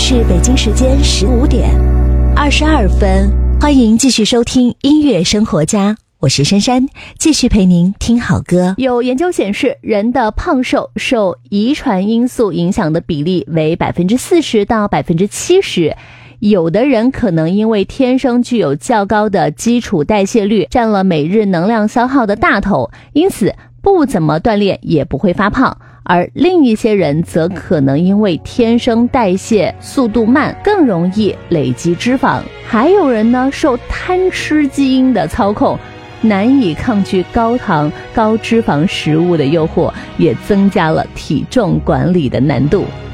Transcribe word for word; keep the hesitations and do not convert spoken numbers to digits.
是北京时间十五点二十二分，欢迎继续收听音乐生活家，我是珊珊，继续陪您听好歌。 有研究显示，人的胖瘦受遗传因素影响的比例为百分之四十到百分之七十。有的人可能因为天生具有较高的基础代谢率，占了每日能量消耗的大头，因此不怎么锻炼也不会发胖。而另一些人则可能因为天生代谢速度慢，更容易累积脂肪。还有人呢，受贪吃基因的操控，难以抗拒高糖高脂肪食物的诱惑，也增加了体重管理的难度。